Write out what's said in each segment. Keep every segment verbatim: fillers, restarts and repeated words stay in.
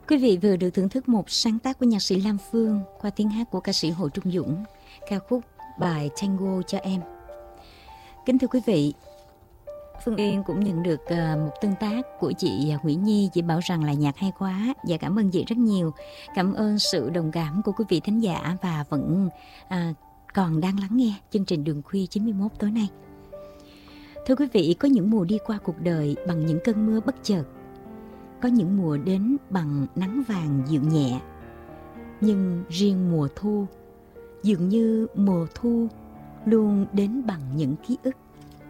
Quý vị vừa được thưởng thức một sáng tác của nhạc sĩ Lam Phương qua tiếng hát của ca sĩ Hồ Trung Dũng, ca khúc bài Tango cho em. Kính thưa quý vị, Phương Uyên cũng nhận được một tương tác của chị Nguyễn Nhi. Chị bảo rằng là nhạc hay quá và cảm ơn chị rất nhiều. Cảm ơn sự đồng cảm của quý vị thính giả và vẫn à, còn đang lắng nghe chương trình Đường Khuya chín mươi mốt tối nay. Thưa quý vị, có những mùa đi qua cuộc đời bằng những cơn mưa bất chợt. Có những mùa đến bằng nắng vàng dịu nhẹ. Nhưng riêng mùa thu, dường như mùa thu luôn đến bằng những ký ức.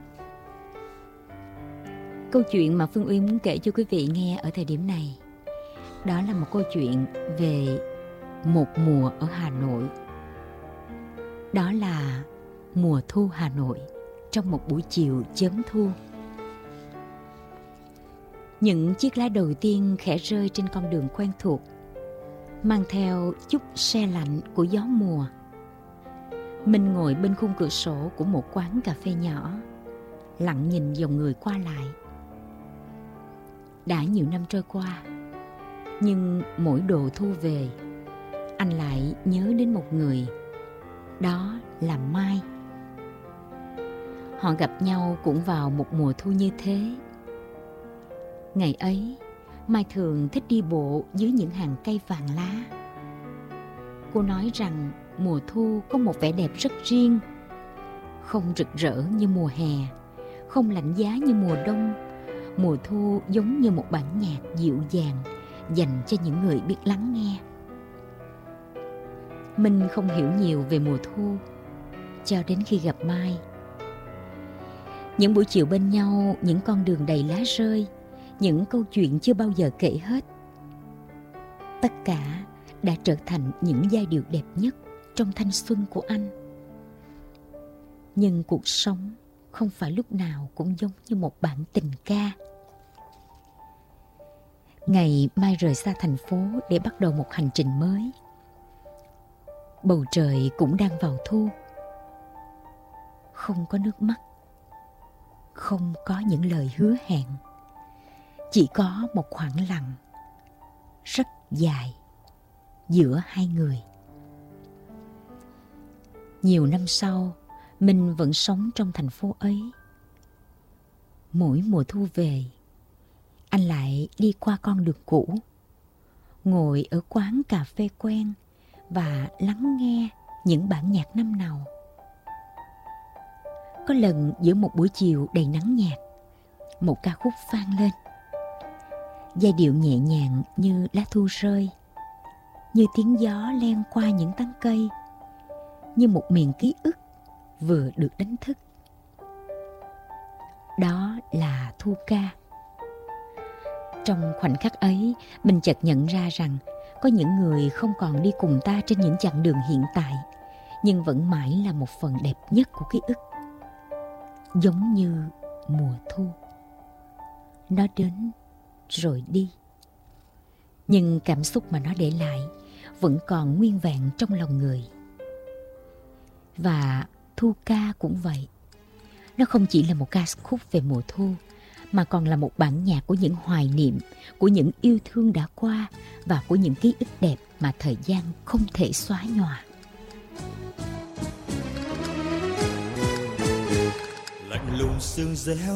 Câu chuyện mà Phương Uyên muốn kể cho quý vị nghe ở thời điểm này, đó là một câu chuyện về một mùa ở Hà Nội. Đó là mùa thu Hà Nội trong một buổi chiều chớm thu. Những chiếc lá đầu tiên khẽ rơi trên con đường quen thuộc, mang theo chút se lạnh của gió mùa. Mình ngồi bên khung cửa sổ của một quán cà phê nhỏ, lặng nhìn dòng người qua lại. Đã nhiều năm trôi qua, nhưng mỗi độ thu về, anh lại nhớ đến một người, đó là Mai. Họ gặp nhau cũng vào một mùa thu như thế. Ngày ấy, Mai thường thích đi bộ dưới những hàng cây vàng lá. Cô nói rằng mùa thu có một vẻ đẹp rất riêng, không rực rỡ như mùa hè, không lạnh giá như mùa đông. Mùa thu giống như một bản nhạc dịu dàng dành cho những người biết lắng nghe. Mình không hiểu nhiều về mùa thu cho đến khi gặp Mai. Những buổi chiều bên nhau, những con đường đầy lá rơi, những câu chuyện chưa bao giờ kể hết, tất cả đã trở thành những giai điệu đẹp nhất trong thanh xuân của anh. Nhưng cuộc sống không phải lúc nào cũng giống như một bản tình ca. Ngày Mai rời xa thành phố để bắt đầu một hành trình mới. Bầu trời cũng đang vào thu. Không có nước mắt, không có những lời hứa hẹn, chỉ có một khoảng lặng rất dài giữa hai người. Nhiều năm sau, mình vẫn sống trong thành phố ấy. Mỗi mùa thu về, anh lại đi qua con đường cũ, ngồi ở quán cà phê quen và lắng nghe những bản nhạc năm nào. Có lần giữa một buổi chiều đầy nắng nhạt, một ca khúc vang lên. Giai điệu nhẹ nhàng như lá thu rơi, như tiếng gió len qua những tán cây, như một miền ký ức vừa được đánh thức. Đó là thu ca. Trong khoảnh khắc ấy, mình chợt nhận ra rằng có những người không còn đi cùng ta trên những chặng đường hiện tại, nhưng vẫn mãi là một phần đẹp nhất của ký ức. Giống như mùa thu, nó đến rồi đi, nhưng cảm xúc mà nó để lại vẫn còn nguyên vẹn trong lòng người. Và thu ca cũng vậy. Nó không chỉ là một ca khúc về mùa thu, mà còn là một bản nhạc của những hoài niệm, của những yêu thương đã qua và của những ký ức đẹp mà thời gian không thể xóa nhòa. Lạnh lùng sương réo